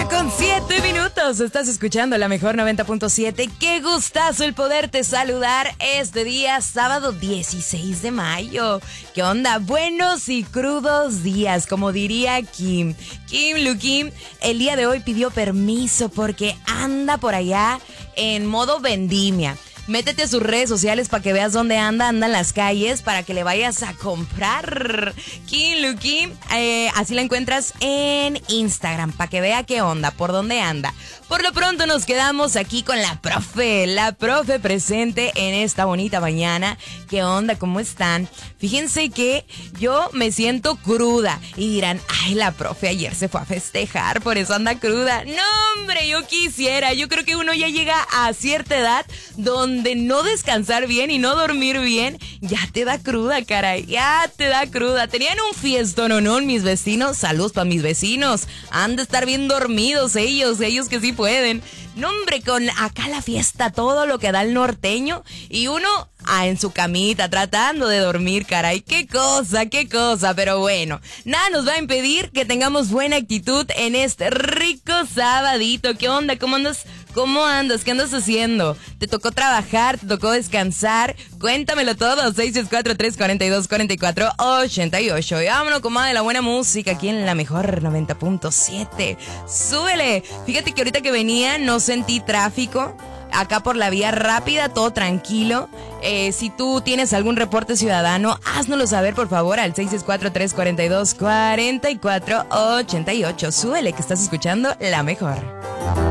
1:07. Estás escuchando la mejor 90.7. Qué gustazo el poderte saludar este día, sábado 16 de mayo. ¿Qué onda? Buenos y crudos días, como diría Kim. Kim, el día de hoy pidió permiso porque anda por allá en modo vendimia. Métete a sus redes sociales para que veas dónde anda en las calles, para que le vayas a comprar. Kim, así la encuentras en Instagram, para que vea qué onda, por dónde anda. Por lo pronto nos quedamos aquí con la profe presente en esta bonita mañana. ¿Qué onda? ¿Cómo están? Fíjense que yo me siento cruda y dirán, ay, la profe ayer se fue a festejar, por eso anda cruda. No, hombre, yo quisiera. Yo creo que uno ya llega a cierta edad donde no descansar bien y no dormir bien, ya te da cruda, caray, ya te da cruda. Tenían un fiestón, ¿no? Mis vecinos, saludos para mis vecinos, han de estar bien dormidos ellos que sí pueden. No, hombre, con acá la fiesta, todo lo que da el norteño y uno en su camita tratando de dormir, caray, qué cosa, pero bueno, nada nos va a impedir que tengamos buena actitud en este rico sabadito. ¿Qué onda? ¿Cómo andas? ¿Qué andas haciendo? ¿Te tocó trabajar? ¿Te tocó descansar? Cuéntamelo todo, 664-342-4488. Y vámonos, comadre, de la buena música aquí en la mejor 90.7. ¡Súbele! Fíjate que ahorita que venía no sentí tráfico. Acá por la vía rápida, todo tranquilo. Si tú tienes algún reporte ciudadano, háznoslo saber, por favor, al 664-342-4488. Súbele, que estás escuchando la mejor.